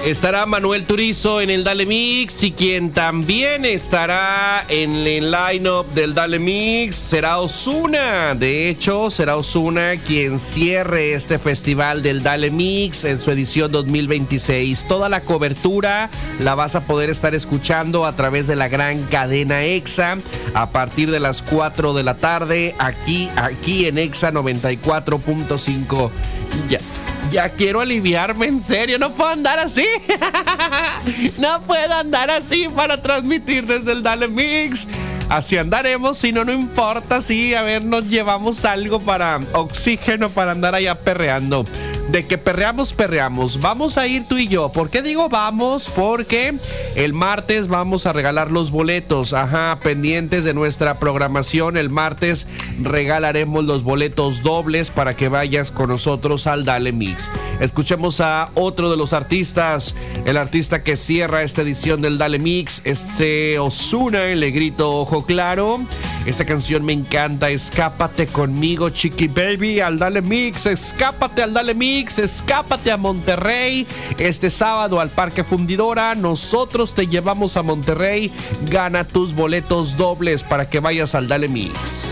Estará Manuel Turizo en el Dale Mix, y quien también estará en el line-up del Dale Mix será Ozuna. De hecho, será Ozuna quien cierre este festival del Dale Mix en su edición 2026. Toda la cobertura la vas a poder estar escuchando a través de la gran cadena EXA a partir de las 4 de la tarde aquí en EXA 94.5. Ya quiero aliviarme, en serio, no puedo andar así. No puedo andar así para transmitir desde el Dale Mix. Así andaremos, si no, no importa. Sí, a ver, nos llevamos algo para oxígeno para andar allá perreando. De que perreamos. Vamos a ir tú y yo. ¿Por qué digo vamos? Porque el martes vamos a regalar los boletos. Pendientes de nuestra programación. El martes regalaremos los boletos dobles para que vayas con nosotros al Dale Mix. Escuchemos a otro de los artistas. El artista que cierra esta edición del Dale Mix, Ozuna, Le Grito Ojo Claro. Esta canción me encanta. Escápate conmigo, Chiqui Baby, al Dale Mix. Escápate al Dale Mix, escápate a Monterrey este sábado al Parque Fundidora. Nosotros te llevamos a Monterrey. Gana tus boletos dobles para que vayas al Dale Mix.